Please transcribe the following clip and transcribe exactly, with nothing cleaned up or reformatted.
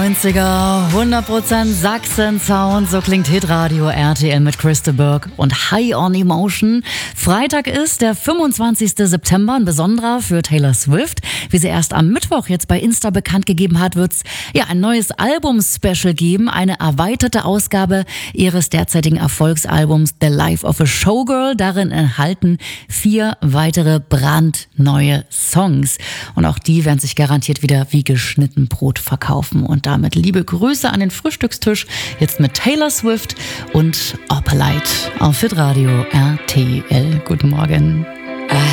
neunziger, hundert Prozent Sachsen-Sound, so klingt Hitradio R T L mit Christa Burke und High on Emotion. Freitag ist der fünfundzwanzigster September, ein besonderer für Taylor Swift. Wie sie erst am Mittwoch jetzt bei Insta bekannt gegeben hat, wird es ja ein neues Album-Special geben, eine erweiterte Ausgabe ihres derzeitigen Erfolgsalbums The Life of a Showgirl. Darin enthalten vier weitere brandneue Songs. Und auch die werden sich garantiert wieder wie geschnitten Brot verkaufen. Und damit liebe Grüße an den Frühstückstisch. Jetzt mit Taylor Swift und Opalite auf Hitradio R T L. Guten Morgen.